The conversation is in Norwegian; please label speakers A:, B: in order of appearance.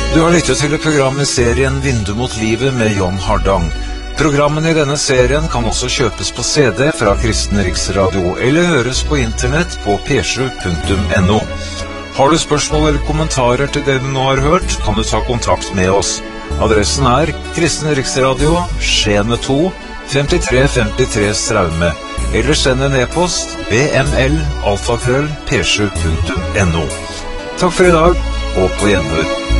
A: Du har lyttet til et program i serien Vindu mot livet med John Hardang. Programmene i denne serien kan også kjøpes på CD fra Kristen Riksradio eller høres på internett på p7.no. Har du spørsmål eller kommentarer til det du nå har hørt, kan du ta kontakt med oss. Adressen er Kristen Riksradio, Skjene 2, 5353 Straume, eller send en e-post bml@p7.no. Takk for i dag, og på gjenhør.